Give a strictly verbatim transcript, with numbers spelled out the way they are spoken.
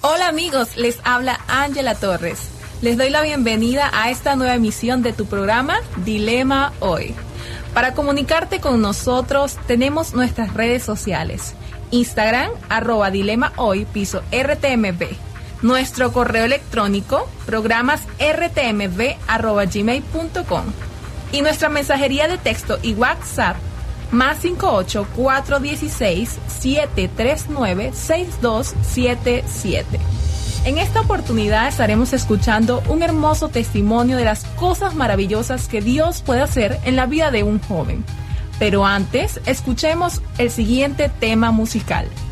Hola amigos, les habla Ángela Torres. Les doy la bienvenida a esta nueva emisión de tu programa Dilema Hoy. Para comunicarte con nosotros tenemos nuestras redes sociales. Instagram, arroba Dilema Hoy, piso R T M B. Nuestro correo electrónico, programas r t m b arroba gmail punto com. Y nuestra mensajería de texto y WhatsApp, más cinco ocho cuatro uno seis siete tres nueve seis dos siete siete. En esta oportunidad estaremos escuchando un hermoso testimonio de las cosas maravillosas que Dios puede hacer en la vida de un joven. Pero antes, escuchemos el siguiente tema musical.